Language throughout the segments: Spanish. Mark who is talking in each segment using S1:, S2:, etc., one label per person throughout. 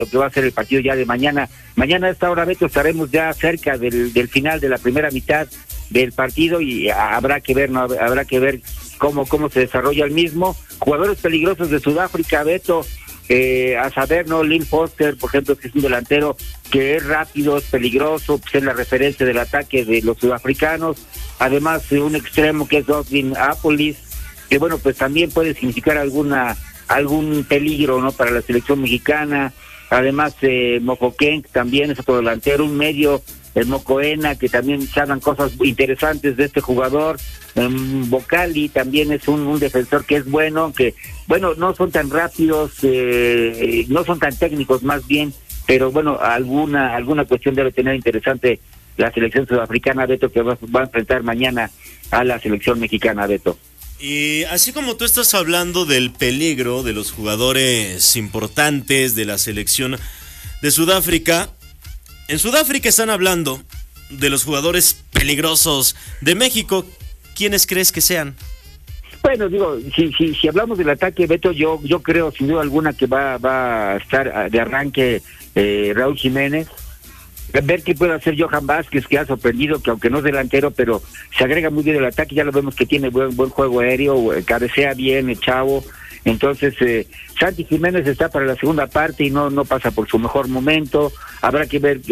S1: lo que va a ser el partido ya de mañana. Mañana a esta hora, Beto, estaremos ya cerca del final de la primera mitad del partido y habrá que ver, ¿no? Habrá que ver cómo se desarrolla el mismo. Jugadores peligrosos de Sudáfrica, Beto, a saber, ¿no? Lynn Foster, por ejemplo, que es un delantero que es rápido, es peligroso, pues es la referencia del ataque de los sudafricanos. Además, un extremo que es Godwin Apolis, que bueno, pues también puede significar algún peligro, ¿no? Para la selección mexicana. Además, Mofoken también es otro delantero, un medio, el Mocoena, que también se hablan cosas interesantes de este jugador. Vocali también es un defensor que es bueno, que bueno, no son tan rápidos, no son tan técnicos más bien, pero bueno, alguna cuestión debe tener interesante la selección sudafricana, Beto, que va a enfrentar mañana a la selección mexicana, Beto.
S2: Y así como tú estás hablando del peligro de los jugadores importantes de la selección de Sudáfrica, en Sudáfrica están hablando de los jugadores peligrosos de México. ¿Quiénes crees que sean?
S1: Bueno, digo, si hablamos del ataque, Beto, yo creo sin duda alguna que va a estar de arranque Raúl Jiménez. Ver qué puede hacer Johan Vázquez, que ha sorprendido, que aunque no es delantero, pero se agrega muy bien el ataque, ya lo vemos que tiene buen juego aéreo, cabecea bien el chavo. Entonces, Santi Jiménez está para la segunda parte y no pasa por su mejor momento. Habrá que ver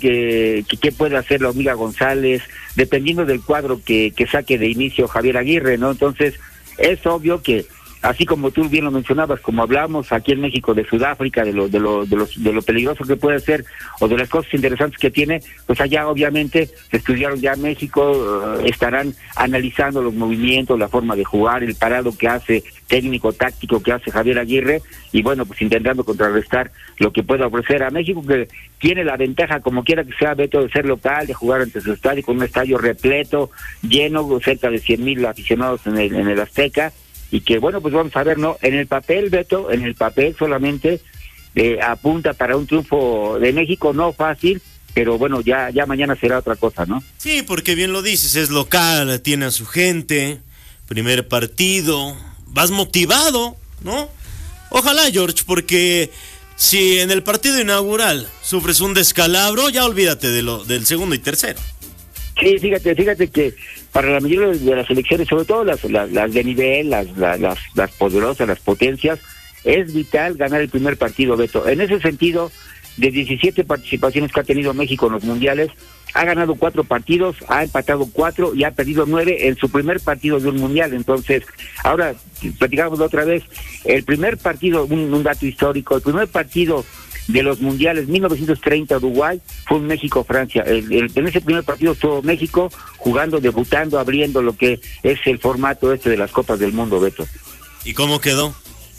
S1: qué puede hacer la Hormiga González, dependiendo del cuadro que saque de inicio Javier Aguirre, ¿no? Entonces, es obvio que, así como tú bien lo mencionabas, como hablamos aquí en México de Sudáfrica, de lo peligroso que puede ser, o de las cosas interesantes que tiene, pues allá obviamente estudiaron ya México, estarán analizando los movimientos, la forma de jugar, el parado que hace, técnico, táctico que hace Javier Aguirre, y bueno, pues intentando contrarrestar lo que pueda ofrecer a México, que tiene la ventaja, como quiera que sea, Beto, de ser local, de jugar ante su estadio, con un estadio repleto, lleno, cerca de 100,000 aficionados en el Azteca, y que bueno, pues vamos a ver, ¿no? En el papel, Beto, en el papel solamente apunta para un triunfo de México, no fácil, pero bueno, ya mañana será otra cosa, ¿no?
S2: Sí, porque bien lo dices, es local, tiene a su gente, primer partido, vas motivado, ¿no? Ojalá, George, porque si en el partido inaugural sufres un descalabro, ya olvídate del segundo y tercero.
S1: Sí, fíjate que para la mayoría de las selecciones, sobre todo las de nivel, las poderosas, las potencias, es vital ganar el primer partido, Beto. En ese sentido, de 17 participaciones que ha tenido México en los mundiales, ha ganado 4 partidos, ha empatado 4 y ha perdido 9 en su primer partido de un mundial. Entonces, ahora platicamos otra vez, el primer partido, un dato histórico, el primer partido de los mundiales 1930 Uruguay fue un México-Francia. En ese primer partido estuvo México jugando, debutando, abriendo lo que es el formato de las Copas del Mundo, Beto.
S2: ¿Y cómo quedó?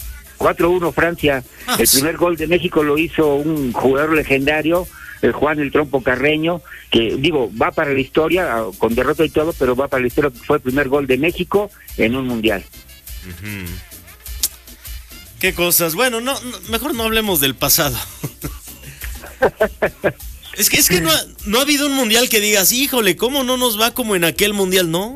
S1: 4-1 Francia. El primer gol de México lo hizo un jugador legendario, Juan el Trompo Carreño, que digo, va para la historia, con derrota y todo, pero va para la historia, fue el primer gol de México en un mundial.
S2: Uh-huh. Qué cosas. Bueno, mejor no hablemos del pasado. es que no ha habido un mundial que digas, híjole, ¿cómo no nos va como en aquel mundial, no?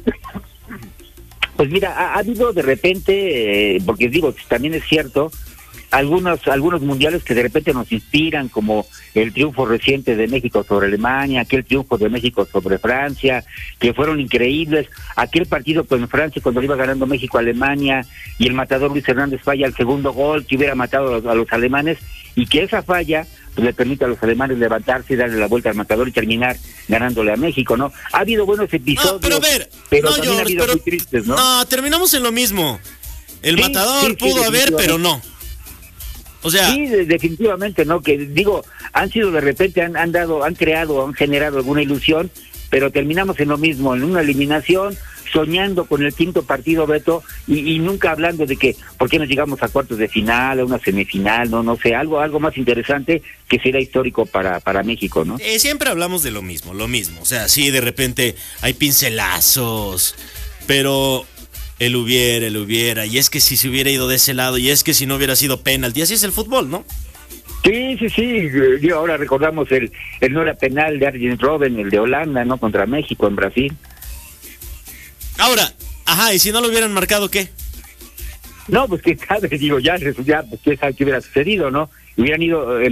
S1: Pues mira, ha habido de repente, porque digo, también es cierto, algunos mundiales que de repente nos inspiran, como el triunfo reciente de México sobre Alemania, aquel triunfo de México sobre Francia, que fueron increíbles, aquel partido con Francia cuando iba ganando México a Alemania y el matador Luis Hernández falla el segundo gol que hubiera matado a los alemanes, y que esa falla pues le permite a los alemanes levantarse y darle la vuelta al matador y terminar ganándole a México, ¿no? Ha habido buenos episodios,
S2: no, pero a ver,
S1: pero
S2: no,
S1: también
S2: George,
S1: ha habido muy tristes, ¿no?
S2: No, terminamos en lo mismo. El matador pudo haber, pero no. O sea,
S1: sí, definitivamente, ¿no? Que digo, han sido de repente, han generado alguna ilusión, pero terminamos en lo mismo, en una eliminación, soñando con el quinto partido, Beto, y nunca hablando de que, ¿por qué no llegamos a cuartos de final, a una semifinal? No sé, algo más interesante que será histórico para México, ¿no?
S2: Siempre hablamos de lo mismo, o sea, sí, de repente hay pincelazos, pero el hubiera, y es que si se hubiera ido de ese lado, y es que si no hubiera sido penalti, así es el fútbol, ¿no?
S1: Sí, ahora recordamos el no era penal de Arjen Robben, el de Holanda, ¿no? Contra México en Brasil.
S2: Ahora, y si no lo hubieran marcado, ¿qué?
S1: No, pues que ya, pues qué sabe qué hubiera sucedido, ¿no? Hubieran ido